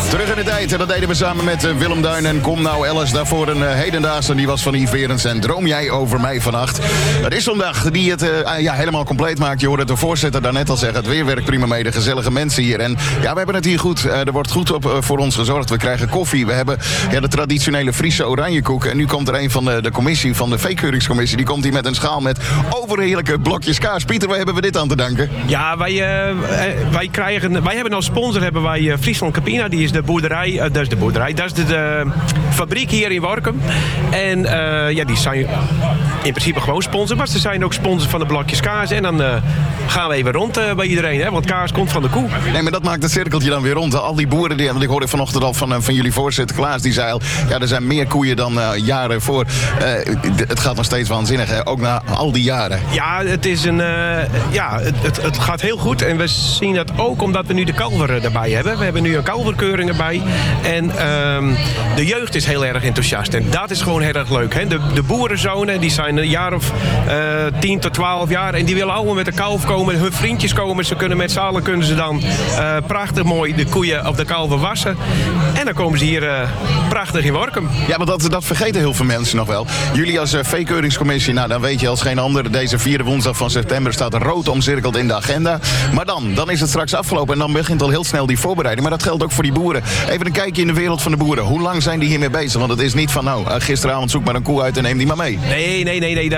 Terug in de tijd, en dat deden we samen met Willem Duin en Kom Nou Alice. Daarvoor een hedendaagse, die was van Yves Berends en Droom jij over mij vannacht. Het is zo'n dag die het helemaal compleet maakt. Je hoorde de voorzitter daarnet al zeggen, het weer werkt prima mee, de gezellige mensen hier. En ja, we hebben het hier goed. Er wordt goed op voor ons gezorgd. We krijgen koffie, we hebben de traditionele Friese oranjekoek. En nu komt er een van de commissie, van de veekeuringscommissie. Die komt hier met een schaal met overheerlijke blokjes kaas. Pieter, waar hebben we dit aan te danken? Ja, wij hebben als sponsor Friesland Campina. Die is de boerderij, dat is de fabriek hier in Workum. En die zijn in principe gewoon sponsor, maar ze zijn ook sponsor van de blokjes kaas. En dan gaan we even rond bij iedereen, hè, want kaas komt van de koe. Nee, maar dat maakt het cirkeltje dan weer rond. Al die boeren, want ik hoorde vanochtend al van jullie voorzitter Klaas, die zei al, ja, er zijn meer koeien dan jaren voor. Het gaat nog steeds waanzinnig, hè? Ook na al die jaren. Ja, het is het gaat heel goed. En we zien dat ook omdat we nu de kalver erbij hebben. We hebben nu een kalverkeuring erbij. En de jeugd is heel erg enthousiast. En dat is gewoon heel erg leuk. Hè? De boerenzonen, die zijn een jaar of 10 tot 12 jaar. En die willen allemaal met de kalf komen. Hun vriendjes komen. Ze kunnen met z'n allen kunnen ze dan prachtig mooi de koeien of de kalven wassen. En dan komen ze hier prachtig in Workum. Ja, maar dat vergeten heel veel mensen nog wel. Jullie als veekeuringscommissie, nou dan weet je als geen ander. Deze 4e woensdag van september staat er rood omcirkeld in de agenda. Maar dan is het straks afgelopen. En dan begint al heel snel die voorbereiding. Maar dat geldt ook voor die boeren. Even een kijkje in de wereld van de boeren. Hoe lang zijn die hiermee bezig? Want het is niet van gisteravond zoek maar een koe uit en neem die maar mee. Nee.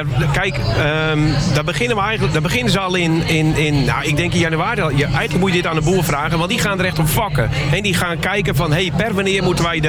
Daar beginnen ze al in ik denk in januari. Eigenlijk moet je dit aan de boer vragen, want die gaan er echt op vakken. En die gaan kijken van, per wanneer moeten wij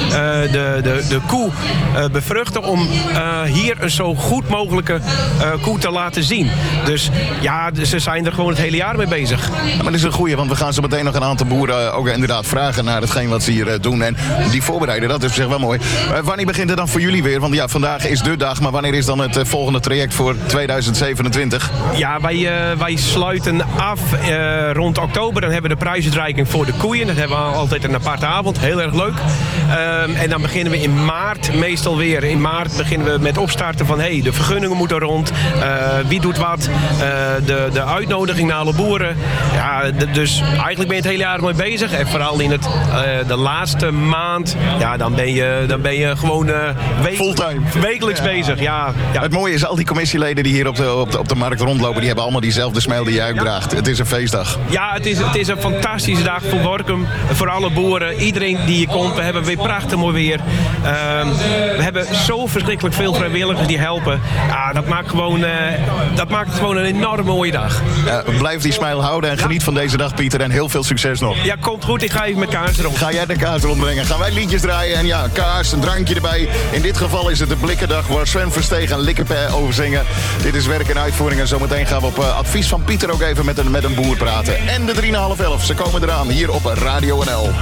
de koe bevruchten om hier een zo goed mogelijke koe te laten zien. Dus ja, ze zijn er gewoon het hele jaar mee bezig. Ja, maar dat is een goeie, want we gaan zo meteen nog een aantal boeren ook inderdaad vragen naar hetgeen wat ze hier doen. En die voorbereiden, dat is op zich wel mooi. Wanneer begint het dan voor jullie weer? Want ja, vandaag is de dag, maar wanneer is dan het volgende traject voor 2027? Ja, wij sluiten af rond oktober. Dan hebben we de prijsuitreiking voor de koeien. Dat hebben we altijd een aparte avond. Heel erg leuk. En dan beginnen we in maart meestal weer. In maart beginnen we met opstarten van de vergunningen moeten rond. Wie doet wat? De uitnodiging naar alle boeren. Ja, dus eigenlijk ben je het hele jaar mee bezig. En vooral in de laatste maand, ja, dan ben je gewoon fulltime wekelijks bezig. Ja. Het mooie is, al die commissieleden die hier op de markt rondlopen, die hebben allemaal diezelfde smile die jij uitdraagt. Het is een feestdag. Ja, het is een fantastische dag voor Workum, voor alle boeren. Iedereen die hier komt. We hebben weer prachtig mooi weer. We hebben zo verschrikkelijk veel vrijwilligers die helpen. Ja, dat maakt het gewoon een enorm mooie dag. Blijf die smile houden en geniet van deze dag, Pieter. En heel veel succes nog. Ja, komt goed. Ik ga even met kaas rond. Ga jij de kaas rondbrengen? Gaan wij liedjes draaien en ja, kaas, een drankje erbij. In dit geval is het de Blikkendag waar Sven Verstegen en Likkeper over zingen. Dit is werk en uitvoering en zometeen gaan we op advies van Pieter ook even met een boer praten. En de 3,5-11, ze komen eraan hier op Radio NL.